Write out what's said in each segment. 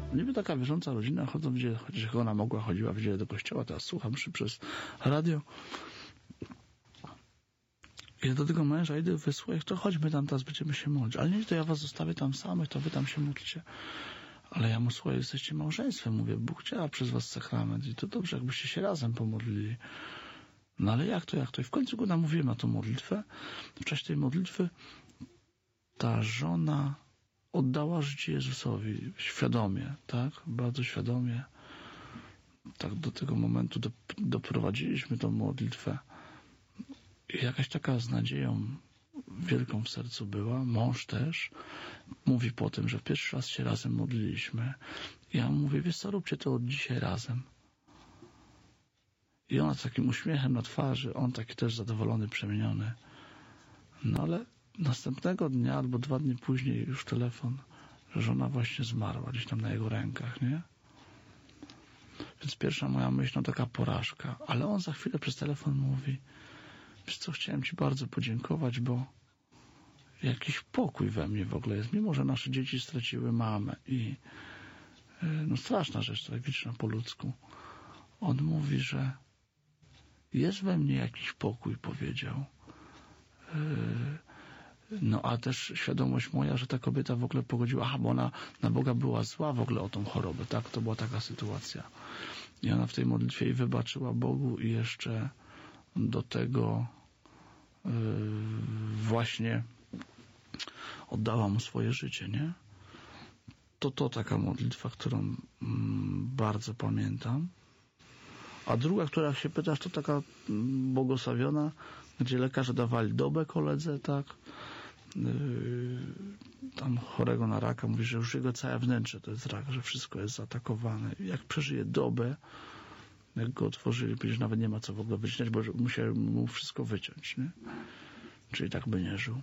niby taka wierząca rodzina, chodzą, chociaż jak ona mogła, chodziła w niedzielę do kościoła, teraz słucham przez radio. I do tego męża idę, wysłuchaj, to chodźmy tam, teraz będziemy się modlić. Ale nie, to ja was zostawię tam samych, to wy tam się módlcie. Ale ja mu, słuchaj, jesteście małżeństwem, mówię, Bóg działa przez was sakrament i to dobrze, jakbyście się razem pomodlili. No ale jak to? I w końcu go namówiłem na tą modlitwę. W czasie tej modlitwy ta żona oddała życie Jezusowi świadomie, tak? Bardzo świadomie. Tak do tego momentu doprowadziliśmy tą modlitwę. I jakaś taka z nadzieją wielką w sercu była. Mąż też mówi po tym, że pierwszy raz się razem modliliśmy. I ja mówię, wiesz co, róbcie to od dzisiaj razem. I ona z takim uśmiechem na twarzy, on taki też zadowolony, przemieniony. No ale następnego dnia albo 2 dni później już telefon, że żona właśnie zmarła gdzieś tam na jego rękach, nie? Więc pierwsza moja myśl, no taka porażka. Ale on za chwilę przez telefon mówi, wiesz co, chciałem ci bardzo podziękować, bo jakiś pokój we mnie w ogóle jest, mimo że nasze dzieci straciły mamę i no straszna rzecz, tragiczna po ludzku. On mówi, że jest we mnie jakiś pokój, powiedział. No a też świadomość moja, że ta kobieta w ogóle pogodziła, bo ona na Boga była zła w ogóle o tą chorobę, tak? To była taka sytuacja. I ona w tej modlitwie i wybaczyła Bogu i jeszcze do tego właśnie oddała mu swoje życie, nie? To taka modlitwa, którą bardzo pamiętam. A druga, która jak się pytasz, to taka błogosławiona, gdzie lekarze dawali dobę koledze, tak? Tam chorego na raka, mówi, że już jego całe wnętrze to jest rak, że wszystko jest zaatakowane. Jak przeżyje dobę, jak go otworzyli, przecież nawet nie ma co w ogóle wycinać, bo musiał mu wszystko wyciąć, nie? Czyli tak by nie żył.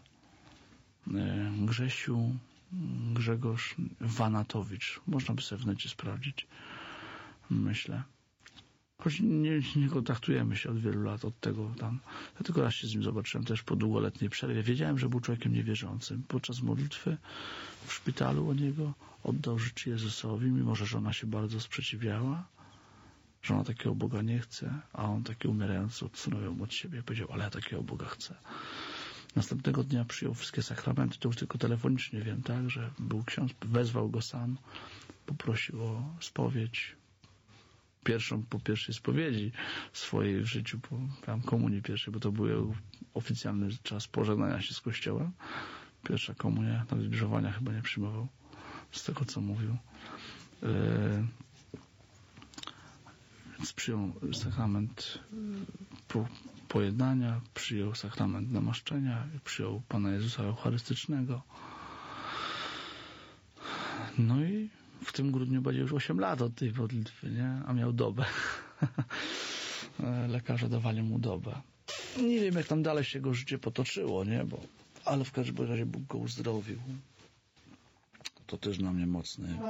Grzegorz Wanatowicz. Można by sobie w necie sprawdzić. Myślę. Choć nie kontaktujemy się od wielu lat, od tego tam. Ja tylko raz się z nim zobaczyłem też po długoletniej przerwie. Wiedziałem, że był człowiekiem niewierzącym. Podczas modlitwy w szpitalu o niego oddał życie Jezusowi, mimo że żona się bardzo sprzeciwiała. Żona takiego Boga nie chce, a on taki umierający odsunął ją od siebie. Powiedział, ale ja takiego Boga chcę. Następnego dnia przyjął wszystkie sakramenty, to już tylko telefonicznie wiem, tak, że był ksiądz, wezwał go sam, poprosił o spowiedź. Po pierwszej spowiedzi swojej w życiu, po tam komunii pierwszej, bo to był oficjalny czas pożegnania się z Kościołem. Pierwsza komunia, nawet grzewania chyba nie przyjmował, z tego co mówił. Więc przyjął sakrament pojednania, przyjął sakrament namaszczenia, przyjął Pana Jezusa Eucharystycznego. No i w tym grudniu będzie już 8 lat od tej modlitwy, nie? A miał dobę. Lekarze dawali mu dobę. Nie wiem, jak tam dalej się jego życie potoczyło, nie? Ale w każdym razie Bóg go uzdrowił. To też na mnie mocny